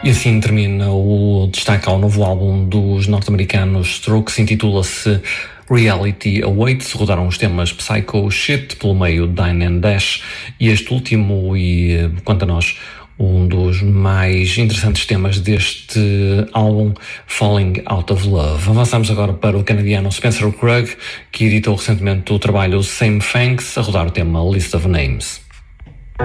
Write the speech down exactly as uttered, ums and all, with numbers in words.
E assim termina o destaque ao novo álbum dos norte-americanos Strokes, intitula-se Reality Awaits. Rodaram os temas Psycho Shit, pelo meio Dine and Dash, e este último, e quanto a nós, um dos mais interessantes temas deste álbum, Falling Out of Love. Avançamos agora para o canadiano Spencer Krug, que editou recentemente o trabalho Same Thanks, a rodar o tema List of Names.